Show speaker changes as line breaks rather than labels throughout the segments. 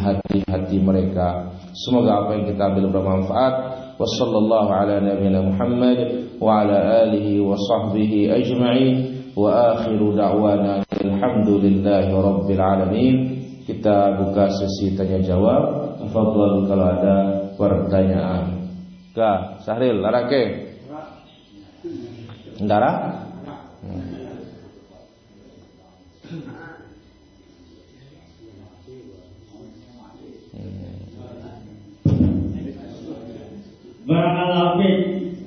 hati-hati mereka. Semoga apa yang kita ambil bermanfaat. Wassallallahu ala nabiyina Muhammad wa ala alihi wa sahbihi ajma'in. Wa akhiru da'wana alhamdulillahi rabbil alamin. Kita buka sesi tanya jawab. Tafadhal kalau ada pertanyaan. Ka Sahril larake. Ndara?
Barakallahu fiik.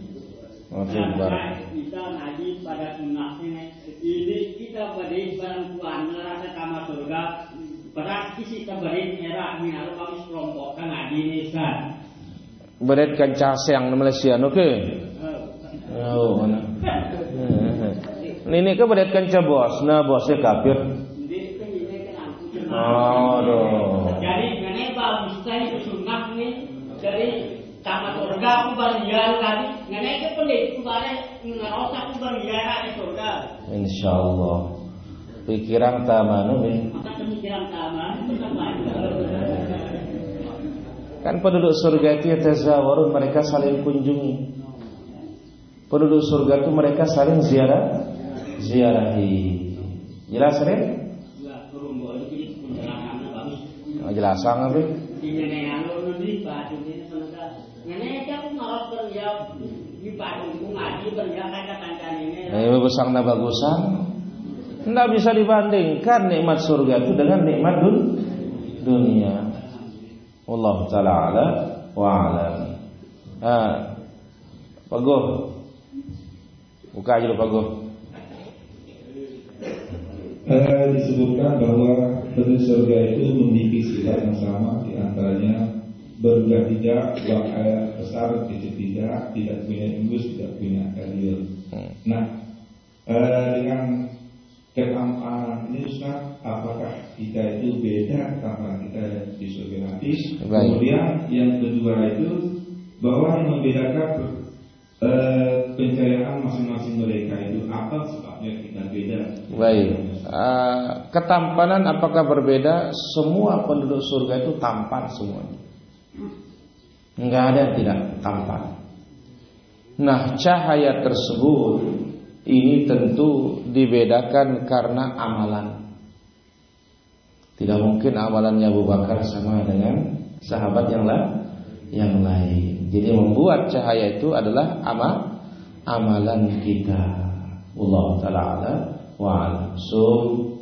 Kita
ngaji pada sunnah ini kita beri bantuan neraka kama surga. Berarti kita beri era minal kami kelompok kan ngaji ini kan.
Beredkan casang di Malaysia oke. Oh mana. Ini ke beredkan cabos, nah bosnya kafir. Aduh.
Jadi nenek bagus tadi sunnah nih dari kama surga aku berian tadi nenek ke pendek aku bare ngarosa aku berian di surga.
Insyaallah. Pikiran tamanu nih.
Maka pemikiran taman itu
kan penduduk surga itu yatazawarun, mereka saling kunjungi. Penduduk surga itu mereka saling ziarahi. Jelas kan? Jelasan apa? Ini besar na bagusan. Tidak bisa dibandingkan nikmat surga itu dengan nikmat dunia. Allah Ta'ala ala wa alam. Pagoh. Buka aja lu Pagoh.
Disebutkan bahwa penduduk surga itu memiliki sifat yang sama, di antaranya berbelah tidak, buang air besar, kecil tidak punya imbus, tidak punya air liur. Nah, dengan ketampanan ini Ustaz, apakah kita itu beda ketampanan kita di surga nanti? Kemudian yang kedua itu bahwa yang membedakan pencahayaan masing-masing mereka itu apa sebabnya kita beda?
Baik. Ketampanan apakah berbeda? Semua penduduk surga itu tampan semuanya. Enggak ada yang tidak tampan. Nah, cahaya tersebut ini tentu dibedakan karena amalan. Tidak mungkin amalannya Abu Bakar sama dengan sahabat yang lain. Jadi membuat cahaya itu adalah amalan kita. Allah Ta'ala wa alam.